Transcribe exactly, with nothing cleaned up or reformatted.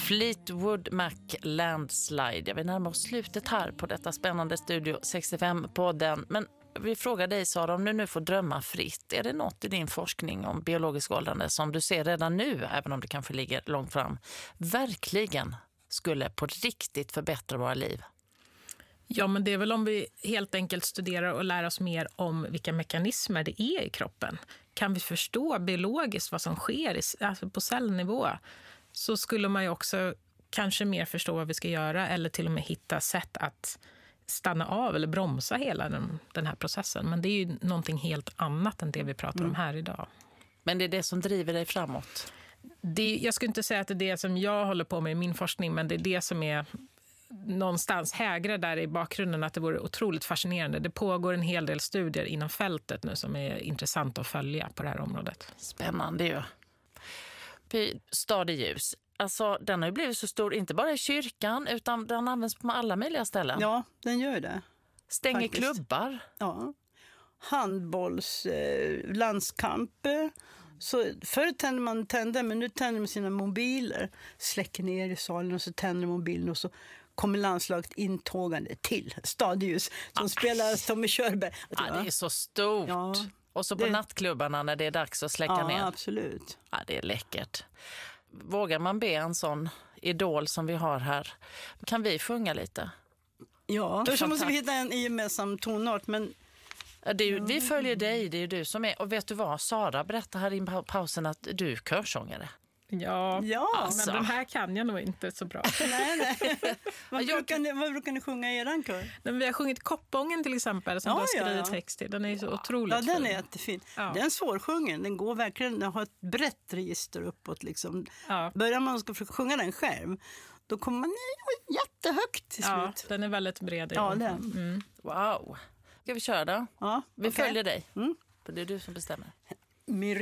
Fleetwood Mac Landslide. Jag vill närma oss slutet här på detta spännande Studio sextiofem-podden. Men vi frågar dig, Sara, om du nu får drömma fritt. Är det något i din forskning om biologisk åldrande som du ser redan nu, även om det kanske ligger långt fram, verkligen skulle på riktigt förbättra våra liv? Ja, men det är väl om vi helt enkelt studerar och lär oss mer om vilka mekanismer det är i kroppen. Kan vi förstå biologiskt vad som sker i, alltså på cellnivå, så skulle man ju också kanske mer förstå vad vi ska göra eller till och med hitta sätt att stanna av eller bromsa hela den, den här processen. Men det är ju någonting helt annat än det vi pratar om här idag. Men det är det som driver dig framåt? Det, jag skulle inte säga att det är det som jag håller på med i min forskning, men det är det som är någonstans hägrar där i bakgrunden, att det vore otroligt fascinerande. Det pågår en hel del studier inom fältet nu som är intressant att följa på det här området. Spännande ju. Stadig ljus. Alltså, den har ju blivit så stor, inte bara i kyrkan, utan den används på alla möjliga ställen. Ja, den gör det. Stänger faktiskt. Klubbar. Ja. Handbolls, eh, landskamp. Så förr tände man tänder, men nu tänder man sina mobiler. Släcker ner i salen och så tänder mobilen och så kommer landslaget intågande till Stadius som ah. spelar Tommy Körberg. Ja, det är så stort. Ja, och så på det... nattklubbarna när det är dags att släcka ja, ner. Ja, absolut. Ja, det är läckert. Vågar man be en sån idol som vi har här? Kan vi sjunga lite? Ja, då måste vi hitta en gemensam tonart, men... Det är ju, vi följer dig, det är ju du som är... Och vet du vad, Sara berättade här i pausen att du är körsångare. Ja, ja alltså. Men den här kan jag nog inte så bra. nej, nej. Vad, brukar ni, vad brukar ni sjunga i eran kör? Men vi har sjungit Koppången till exempel, som ja, du har skrivit ja, ja. text till. Den är ju så otroligt fin. Ja, den är fin. jättefin. Ja. Den är svårsjungen. Den går verkligen, den har ett brett register uppåt. Liksom. Ja. Börjar man ska sjunga den själv, då kommer man jättehögt till slut. Ja, den är väldigt bred. Ja, den. Mm. Wow. Ska vi köra då? Ja, vi okay. följer dig. Mm. För det är du som bestämmer.